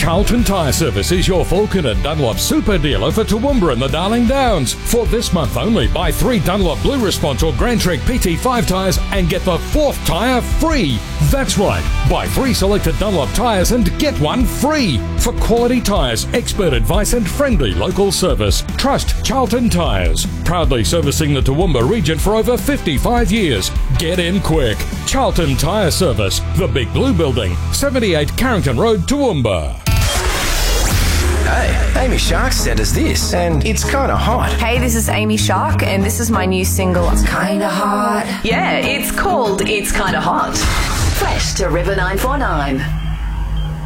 Charlton Tyre Service is your Falcon and Dunlop super dealer for Toowoomba and the Darling Downs. For this month only, buy 3 Dunlop Blue Response or Grand Trek PT5 tyres and get the 4th tyre free. That's right, buy 3 selected Dunlop tyres and get 1 free. For quality tyres, expert advice and friendly local service, trust Charlton Tyres. Proudly servicing the Toowoomba region for over 55 years. Get in quick. Charlton Tyre Service, the Big Blue Building, 78 Carrington Road, Toowoomba. Hey, Amy Shark sent us this, and it's kind of hot. Hey, this is Amy Shark, and this is my new single, It's Kinda Hot. Yeah, it's called It's Kinda Hot. Fresh to River 949.